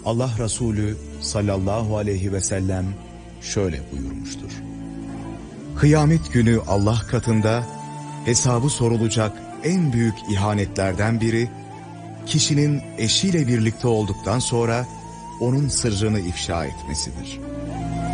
Allah Resulü sallallahu aleyhi ve sellem şöyle buyurmuştur. Kıyamet günü Allah katında hesabı sorulacak en büyük ihanetlerden biri, kişinin eşiyle birlikte olduktan sonra onun sırrını ifşa etmesidir.